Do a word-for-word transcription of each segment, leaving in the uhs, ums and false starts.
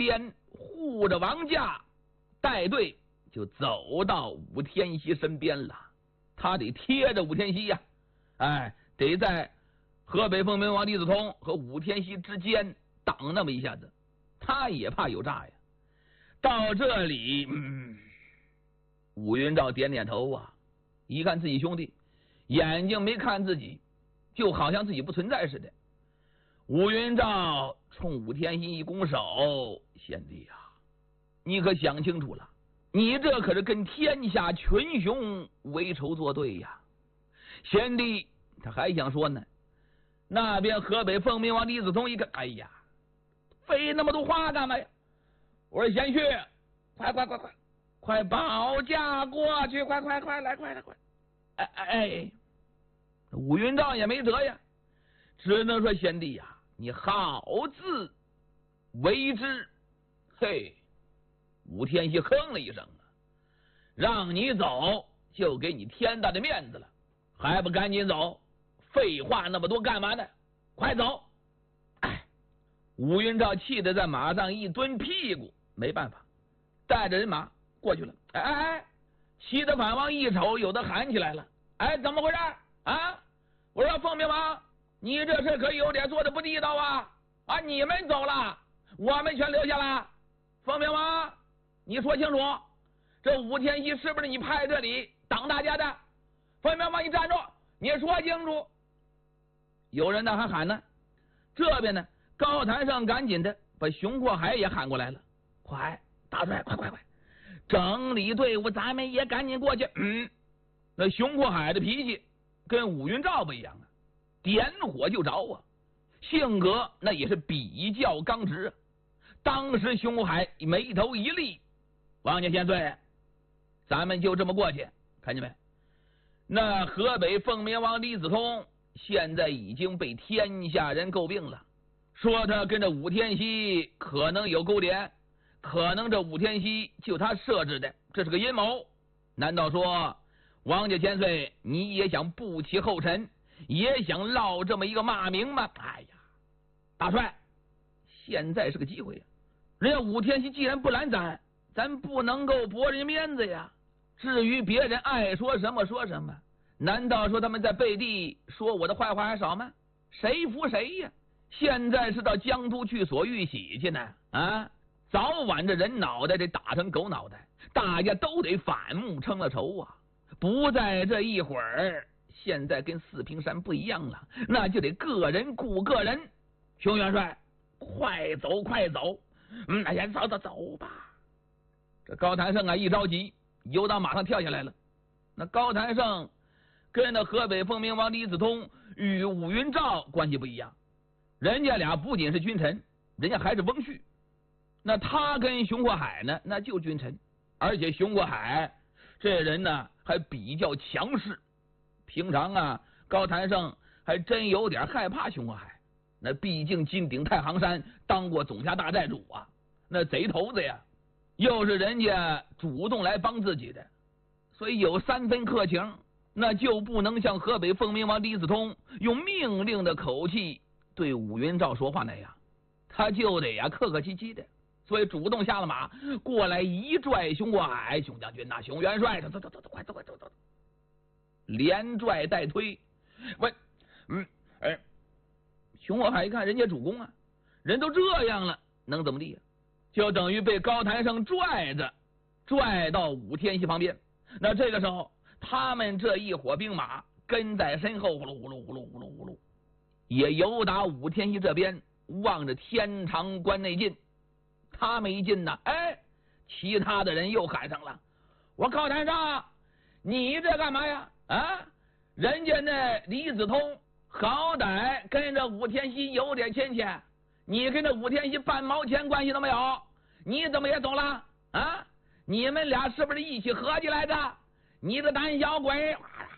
边护着王家，带队就走到武天锡身边了。他得贴着武天锡呀、啊，哎，得在河北凤鸣王李子通和武天锡之间挡那么一下子，他也怕有诈呀。到这里，嗯，武云照点点头啊，一看自己兄弟眼睛没看自己，就好像自己不存在似的。武云照冲武天锡一拱手：“贤弟呀、啊，你可想清楚了，你这可是跟天下群雄为仇作对呀！”贤弟他还想说呢，那边河北凤鸣王李子通一看，哎呀，费那么多话干嘛呀？我说贤婿，快快快快快保驾过去，快快快来，快来快！哎哎哎，武云照也没辙呀，只能说贤弟呀、啊，你好自为之。嘿，武天锡哼了一声啊，让你走就给你天大的面子了，还不赶紧走？废话那么多干嘛呢？快走！哎，武云照气得在马上一蹲屁股，没办法，带着人马过去了。哎哎哎，西德反王一瞅，有的喊起来了：“哎，怎么回事啊？我说凤鸣王，你这事可有点做的不地道啊！啊，你们走了，我们全留下了。凤鸣王，你说清楚，这武天锡是不是你派这里挡大家的？凤鸣王，你站住！你说清楚！”有人呢还喊呢，这边呢高谭胜赶紧的把熊阔海也喊过来了：“快，大帅，快快快，整理队伍，咱们也赶紧过去。”嗯，那熊阔海的脾气跟武云照不一样啊，点火就着啊，性格那也是比较刚直啊。当时熊阔海眉头一立：“王家千岁，咱们就这么过去，看见没？那河北凤鸣王李子通现在已经被天下人诟病了，说他跟着武天锡可能有勾连，可能这武天锡就他设置的，这是个阴谋。难道说王家千岁你也想步其后尘，也想落这么一个骂名吗？”哎呀，大帅，现在是个机会呀！人家武天锡既然不拦咱，咱不能够驳人面子呀。至于别人爱说什么说什么，难道说他们在背地说我的坏话还少吗？谁服谁呀？现在是到江都去索玉玺去呢啊！早晚这人脑袋得打成狗脑袋，大家都得反目成了仇啊！不在这一会儿，现在跟四平山不一样了，那就得个人顾个人。熊元帅，快走快走！嗯，哎呀，走走走吧。这高谭胜啊，一着急，由到马上跳下来了。那高谭胜跟那河北凤鸣王李子通与武云照关系不一样，人家俩不仅是君臣，人家还是翁婿。那他跟熊阔海呢，那就君臣，而且熊阔海这人呢还比较强势。平常啊，高谭胜还真有点害怕熊阔海。那毕竟金顶太行山当过总辖大寨主啊，那贼头子呀，又是人家主动来帮自己的，所以有三分客情，那就不能像河北凤鸣王李子通用命令的口气对武云照说话那样，他就得呀客客气气的，所以主动下了马过来一拽熊阔海：“熊将军呐，熊元帅，走走走走，快走快走走！”连拽带推，喂，嗯，哎。熊阔海一看人家主公啊，人都这样了，能怎么地呀、啊？就等于被高谭胜拽着，拽到武天锡旁边。那这个时候，他们这一伙兵马跟在身后，呼噜呼噜呼噜呼噜呼噜，也由打武天锡这边望着天长关内进。他们一进呢，哎，其他的人又喊上了：“我高谭胜，你这干嘛呀？啊，人家那李子通。”好歹跟着武天锡有点亲戚，你跟着武天锡半毛钱关系都没有，你怎么也走了啊？你们俩是不是一起合计来的？你个胆小鬼！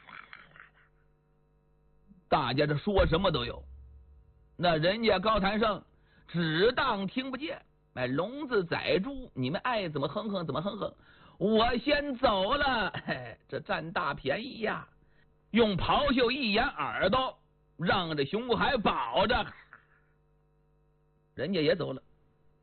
大家这说什么都有，那人家高谭胜只当听不见。哎，聋子宰猪，你们爱怎么哼哼怎么哼哼，我先走了。嘿，这占大便宜呀！用袍袖一掩耳朵。让这熊阔海保着，人家也走了。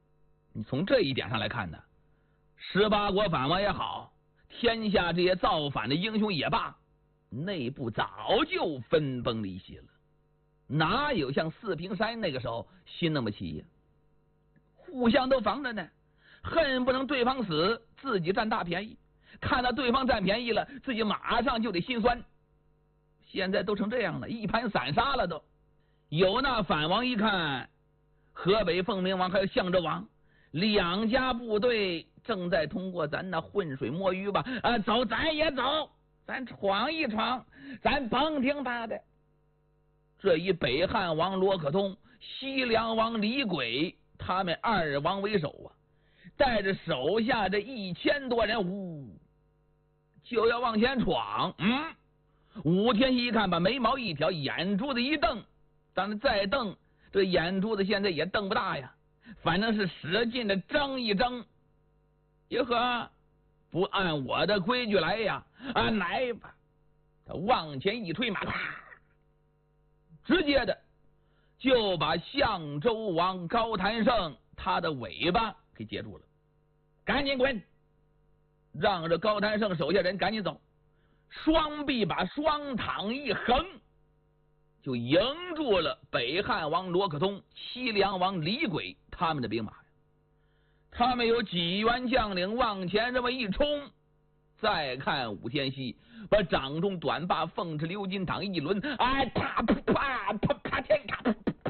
你从这一点上来看呢，十八国反王也好，天下这些造反的英雄也罢，内部早就分崩离析了，哪有像四平山那个时候心那么齐呀？互相都防着呢，恨不能对方死，自己占大便宜。看到对方占便宜了，自己马上就得心酸。现在都成这样了，一盘散沙了都。有那反王一看，河北凤鸣王还有相州王两家部队正在通过咱那浑水摸鱼吧，啊，走咱也走，咱闯一闯，咱甭听他的。这以北汉王罗可通、西凉王李轨他们二王为首啊，带着手下这一千多人，呜，就要往前闯。嗯，武天锡一看，把眉毛一挑，眼珠子一瞪，当然再瞪，这眼珠子现在也瞪不大呀，反正是使劲的睁一睁。哟呵，不按我的规矩来呀，啊，来吧！他往前一推马，直接的就把相州王高谭胜他的尾巴给截住了。赶紧滚！让这高谭胜手下人赶紧走，双臂把双躺一横，就迎住了北汉王罗可通、西凉王李轨他们的兵马。他们有几员将领往前这么一冲，再看武天锡把掌中短把凤翅鎏金淌一轮，哎，啪啪啪啪啪天啪！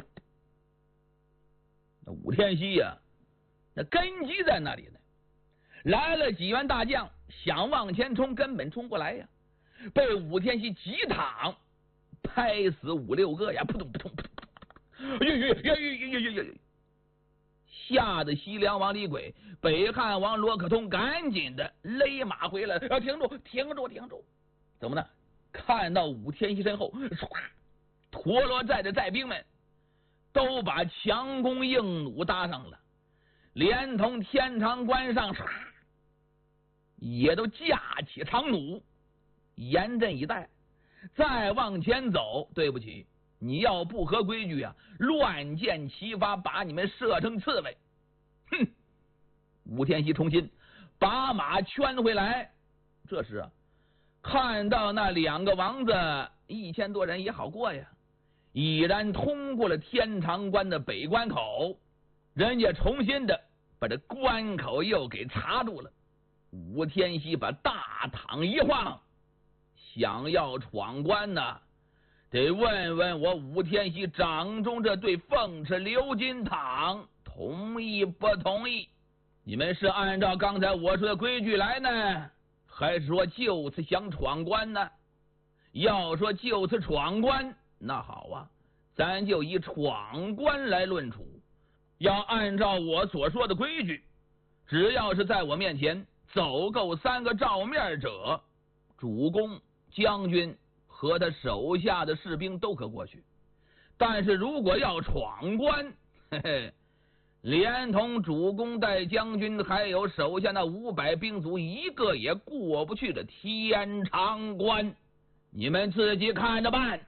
那武天锡呀、啊，那根基在那里呢。来了几员大将，想往前冲，根本冲过来呀，被武天锡急躺，拍死五六个呀，扑通扑通扑通，哎呦呦呦呦呦呦呦！吓得西凉王李轨、北汉王罗可通赶紧的勒马回来，要停住，停住，停住！怎么呢？看到武天锡身后，唰，陀螺寨的寨兵们都把强弓硬弩搭上了，连同天长关上唰也都架起长弩，严阵以待。再往前走，对不起，你要不合规矩啊，乱箭齐发，把你们射成刺猬！哼！武天锡重新把马圈回来。这时啊，看到那两个王子一千多人也好过呀，已然通过了天长关的北关口，人家重新的把这关口又给查住了。武天锡把大躺一晃，想要闯关呢，得问问我武天锡掌中这对凤翅鎏金镗同意不同意？你们是按照刚才我说的规矩来呢，还是说就此想闯关呢？要说就此闯关，那好啊，咱就以闯关来论处。要按照我所说的规矩，只要是在我面前走够三个照面者，主公、将军和他手下的士兵都可过去。但是如果要闯关，嘿嘿，连同主公带将军还有手下那五百兵卒，一个也过不去这天长关，你们自己看着办。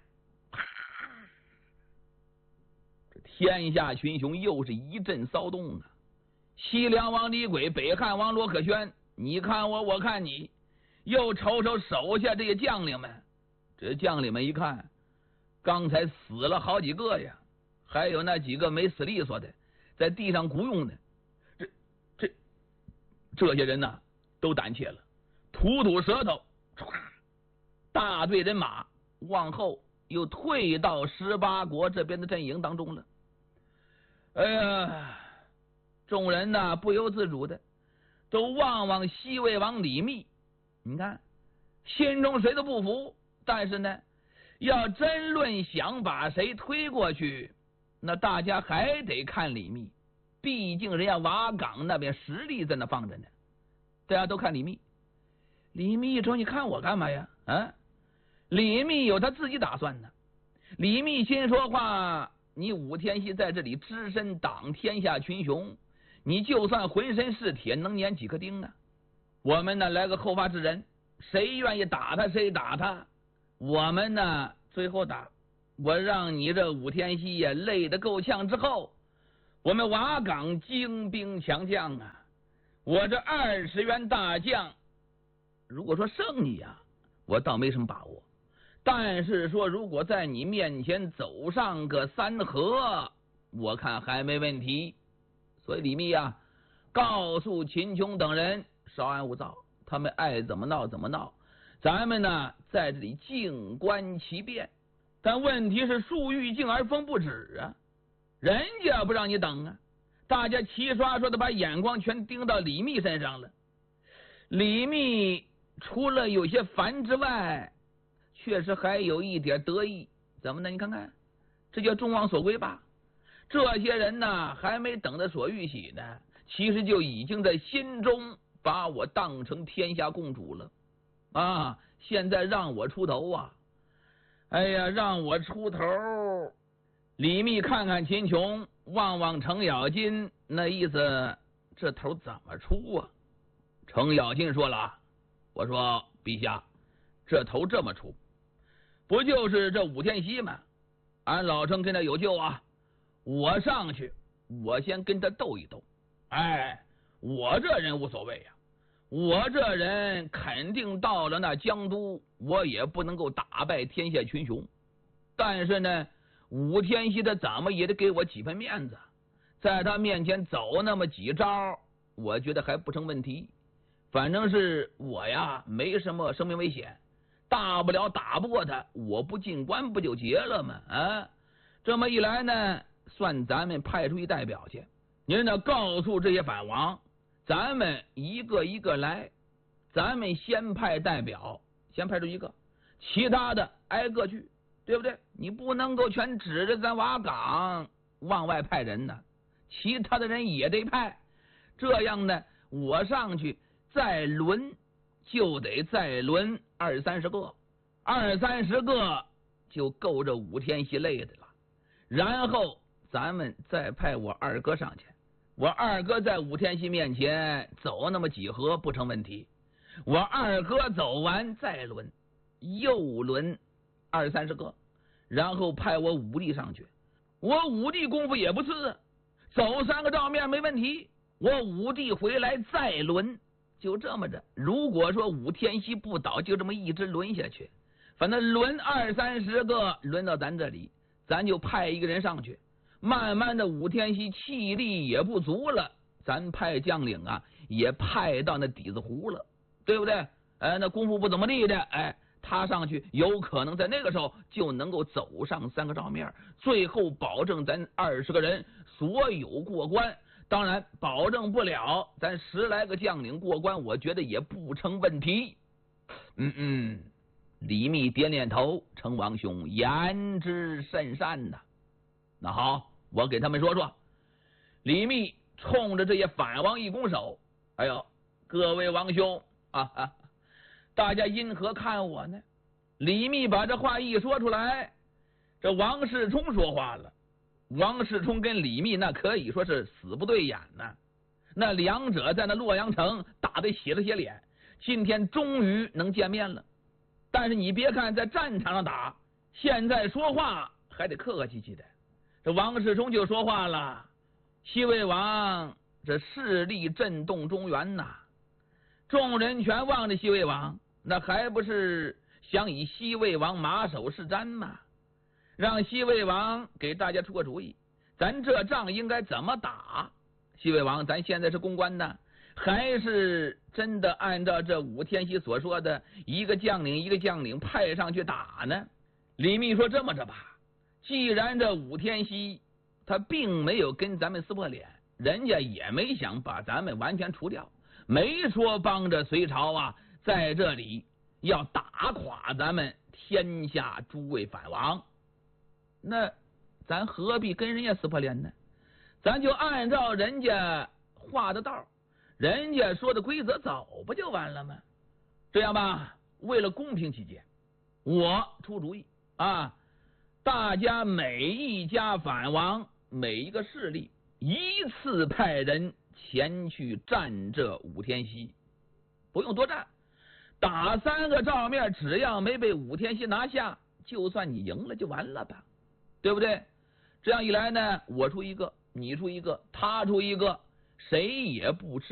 这天下群雄又是一阵骚动啊！西凉王李轨、北汉王罗可宣，你看我，我看你，又瞅瞅手下这些将领们。这将领们一看，刚才死了好几个呀，还有那几个没死利索的，在地上鼓用的，这这这些人呢，都胆怯了，吐吐舌头，唰，大队人马往后又退到十八国这边的阵营当中了。哎呀，众人呢不由自主的都望望西魏王李密，你看心中谁都不服，但是呢，要真论想把谁推过去，那大家还得看李密，毕竟人家瓦岗那边实力在那放着呢，大家都看李密。李密一瞅，你看我干嘛呀？啊，李密有他自己打算呢。李密心说话，你武天锡在这里只身挡天下群雄，你就算浑身是铁，能粘几颗钉呢？我们呢来个后发制人，谁愿意打他谁打他，我们呢最后打。我让你这武天锡呀累得够呛之后， 我们瓦岗精兵强将啊，我这二十员大将，如果说胜你呀，我倒没什么把握。但是说，如果在你面前走上个三合，我看还没问题。所以李密啊，告诉秦琼等人稍安勿躁，他们爱怎么闹怎么闹，咱们呢在这里静观其变。但问题是树欲静而风不止啊，人家不让你等啊，大家齐刷刷的把眼光全盯到李密身上了。李密除了有些烦之外，确实还有一点得意。怎么呢？你看看，这叫众望所归吧。这些人呢，还没等到所欲喜呢，其实就已经在心中把我当成天下共主了啊！现在让我出头啊！哎呀，让我出头！李密看看秦琼，望望程咬金，那意思这头怎么出啊？程咬金说了，我说陛下，这头这么出，不就是这武天锡吗？俺老程跟他有救啊！我上去，我先跟他斗一斗。哎，我这人无所谓呀、啊，我这人肯定到了那江都，我也不能够打败天下群雄。但是呢，武天锡他怎么也得给我几分面子，在他面前走那么几招，我觉得还不成问题。反正是我呀，没什么生命危险，大不了打不过他，我不进关不就结了吗？啊，这么一来呢，算咱们派出一代表去，您呢告诉这些反王，咱们一个一个来，咱们先派代表，先派出一个，其他的挨个去，对不对？你不能够全指着咱瓦岗往外派人呢，其他的人也得派。这样呢，我上去再轮，就得再轮二三十个，二三十个就够这武天锡累的了。然后咱们再派我二哥上去，我二哥在武天锡面前走那么几合不成问题，我二哥走完再轮，又轮二三十个，然后派我五弟上去，我五弟功夫也不次，走三个照面没问题，我五弟回来再轮，就这么着。如果说武天锡不倒，就这么一直轮下去，反正轮二三十个，轮到咱这里，咱就派一个人上去。慢慢的，武天锡气力也不足了，咱派将领啊也派到那底子湖了，对不对？哎，那功夫不怎么地的，哎，他上去有可能在那个时候就能够走上三个照面，最后保证咱二十个人所有过关。当然，保证不了咱十来个将领过关，我觉得也不成问题。嗯嗯，李密点点头，成王兄言之甚善呐。那好，我给他们说说。李密冲着这些反王一拱手，哎呦，各位王兄啊啊，大家因何看我呢？李密把这话一说出来，这王世充说话了。王世充跟李密那可以说是死不对眼呐，那两者在那洛阳城打得洗了些脸，今天终于能见面了。但是你别看在战场上打，现在说话还得客客气气的。这王世充就说话了，西魏王这势力震动中原呐，众人全望着西魏王，那还不是想以西魏王马首是瞻吗？让西魏王给大家出个主意，咱这仗应该怎么打？西魏王，咱现在是攻关呢，还是真的按照这武天锡所说的一个将领一个将领派上去打呢？李密说这么着吧，既然这武天锡他并没有跟咱们撕破脸，人家也没想把咱们完全除掉，没说帮着隋朝啊在这里要打垮咱们天下诸位反王，那咱何必跟人家撕破脸呢？咱就按照人家画的道，人家说的规则走不就完了吗？这样吧，为了公平起见，我出主意啊，大家每一家反王每一个势力一次派人前去战这武天锡，不用多战，打三个照面，只要没被武天锡拿下，就算你赢了就完了吧，对不对？这样一来呢，我出一个， 你出一个，他出一个，谁也不吃